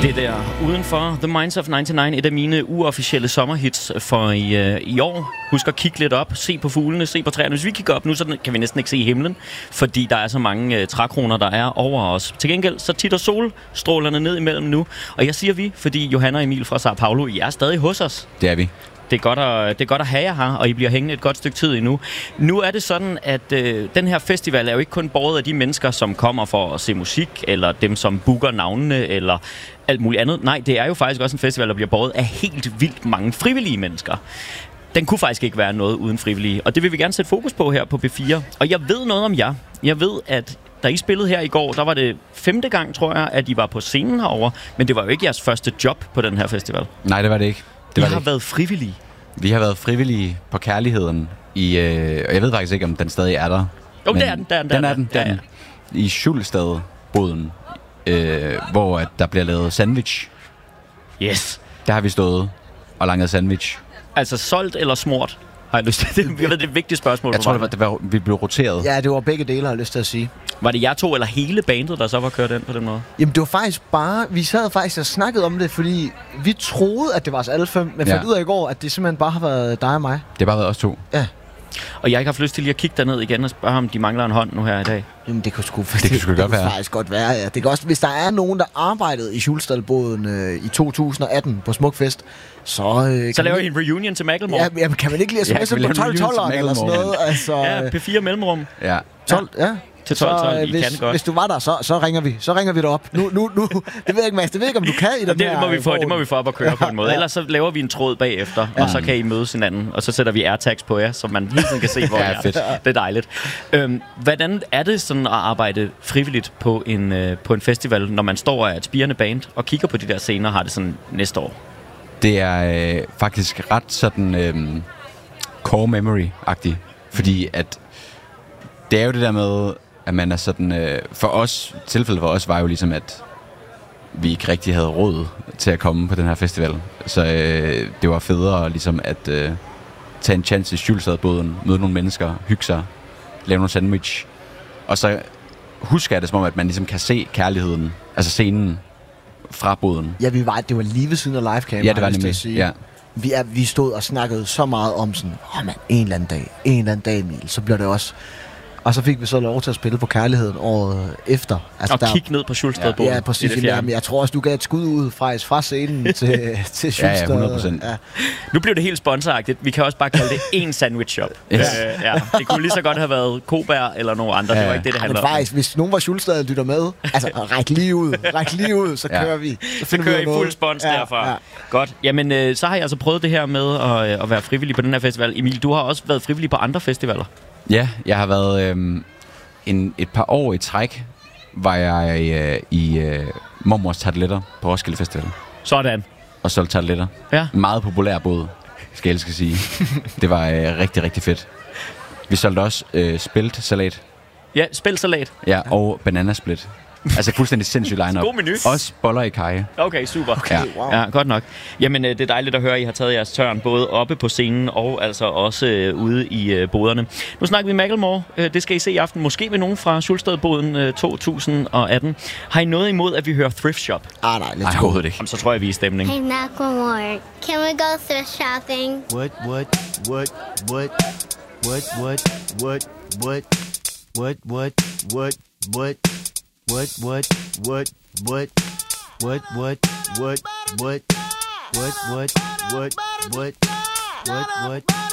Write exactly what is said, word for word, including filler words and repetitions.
Det der udenfor The Minds of nioghalvfems, et af mine uofficielle sommerhits for i, øh, i år. Husk at kigge lidt op, se på fuglene, se på træerne. Hvis vi kigger op nu, så kan vi næsten ikke se himlen, fordi der er så mange øh, trækroner, der er over os. Til gengæld så titter solstrålerne ned imellem nu. Og jeg siger vi, fordi Johanna og Emil fra Sao Paulo, I er stadig hos os. Det er vi. Det er, godt at, det er godt at have jer her, og I bliver hængende et godt stykke tid endnu. Nu er det sådan, at øh, den her festival er jo ikke kun båret af de mennesker, som kommer for at se musik, eller dem, som booker navnene, eller alt muligt andet. Nej, det er jo faktisk også en festival, der bliver båret af helt vildt mange frivillige mennesker. Den kunne faktisk ikke være noget uden frivillige, og det vil vi gerne sætte fokus på her på B fire. Og jeg ved noget om jer. Jeg ved, at da I spillede her i går, der var det femte gang, tror jeg, at I var på scenen herovre, men det var jo ikke jeres første job på den her festival. Nej, det var det ikke. Det I var har det været frivillige. Vi har været frivillige på kærligheden i, øh, og jeg ved faktisk ikke, om den stadig er der. Jo, det er den. Der, der, den er den, der, den. Ja, ja. I Schulstad-boden, øh, hvor at der bliver lavet sandwich. Yes. Der har vi stået og langet sandwich. Altså solgt eller smurt? Har jeg lyst til det? Det er et vigtigt spørgsmål. Jeg tror, det var, det var, vi blev roteret. Ja, det var begge dele, har jeg lyst til at sige. Var det jer to eller hele bandet, der så var kørt ind på den måde? Jamen, det var faktisk bare... Vi sad faktisk og snakkede om det, fordi vi troede, at det var os alle fem, men Ja. fandt ud af i går, at det simpelthen bare har været dig og mig. Det har bare været os to. Ja. Og jeg har ikke haft lyst til lige at kigge derned igen og spørge, om de mangler en hånd nu her i dag. Jamen, det kunne sgu, det, kan sgu det, godt det være. faktisk godt være, ja. Det kan også, hvis der er nogen, der arbejdede i Schulstadbåden øh, i to tusind atten på Smukfest, så... Øh, Så kan laver man I en reunion til Macklemore? Ja, jamen, kan man ikke lige Ja, sms'e kan vi på lave en tolv reunion til tolv eller sådan noget? Macklemore? Altså, Ja, P fire mellemrum. Ja. tolv, ja. Til tolv tolv, I hvis, kan godt. hvis du var der, så, så ringer vi. Så ringer vi dig op. Nu, nu, nu. Det ved jeg ikke, Mads. Det ved jeg ikke, om du kan i den Det her må, vi få, det vogn. må vi få op at køre på en måde. Ja. Ellers så laver vi en tråd bagefter, og så kan I mødes hinanden. Og så sætter vi AirTags på jer, så man hele tiden kan se, hvor Ja, I er. fedt. Det er dejligt. Øhm, hvordan er det sådan at arbejde frivilligt på en, øh, på en festival, når man står af et spirende band og kigger på de der scener, har det sådan næste år? Det er øh, faktisk ret sådan øh, core memory-agtigt. Fordi at det er jo det der med, at man er sådan... Øh, for os, tilfældet for os var jo ligesom, at vi ikke rigtig havde råd til at komme på den her festival. Så øh, det var federe ligesom at øh, tage en chance i Schulstadbåden, møde nogle mennesker, hygge sig, lave nogle sandwich. Og så husker jeg det som om, at man ligesom kan se kærligheden, altså scenen fra båden. Ja, vi var, det var lige ved siden af livecam. Ja, det var nemlig. Ja. Vi, er, vi stod og snakkede så meget om sådan, åh oh, mand, en eller anden dag, en eller anden dag, Emil, så bliver det også... Og så fik vi så lov til at spille på kærligheden året efter. Altså og der... kigge ned på Schulstadbåden. Ja, præcis. Jamen, jeg tror også, du gav et skud ud fra, fra scenen til, til Schulstad. Ja, ja, hundrede procent. Ja. Nu blev det helt sponsoragtigt. Vi kan også bare kalde det én sandwich shop. Yes. Øh, ja. Det kunne lige så godt have været Kobær eller nogle andre. Ja. Det var ikke det, det handler om. Men faktisk, hvis nogen var Schulstad lytter med, altså ræk lige ud, ræk lige ud, så ja. kører vi. Så, så kører I fuld spons ja, derfra. Ja. Godt. Jamen, øh, så har jeg altså prøvet det her med at, at være frivillig på den her festival. Emil, du har også været frivillig på andre festivaler. Ja, jeg har været... Øh... En, et par år i træk var jeg øh, i øh, mormors tarteletter på Roskilde Festival. Sådan. Og solgte tarteletter. Ja. En meget populær båd, skal jeg elske sige. Det var øh, rigtig, rigtig fedt. Vi solgte også øh, speltsalat. Ja, speltsalat. Ja, og bananasplit. Altså fuldstændig sindssyg line-up. God menu. Også boller i kaj. Okay, super. Okay, ja. wow. Ja, godt nok. Jamen, det er dejligt at høre, at I har taget jeres tørn, både oppe på scenen og altså også øh, ude i øh, boderne. Nu snakker vi Macklemore. Øh, det skal I se i aften. Måske ved nogen fra Schulstadbåden øh, to tusind atten. Har I noget imod, at vi hører Thrift Shop? Ah, nej, Nej, overhovedet ikke. Jamen, så tror jeg, vi er i stemning. Hey, Macklemore, can we go thrift shopping? What, what, what, what, what, what, what, what, what, what, what, what, What, what, what, what, what, what, what, what, what, what, what, what, what, what,